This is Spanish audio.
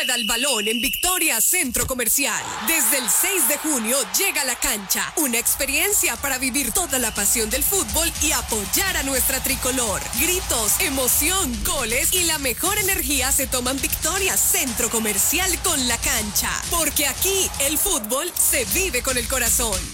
Rueda el balón en Victoria Centro Comercial. Desde el 6 de junio llega La Cancha, una experiencia para vivir toda la pasión del fútbol y apoyar a nuestra tricolor. Gritos, emoción, goles y la mejor energía se toman Victoria Centro Comercial con La Cancha. Porque aquí el fútbol se vive con el corazón.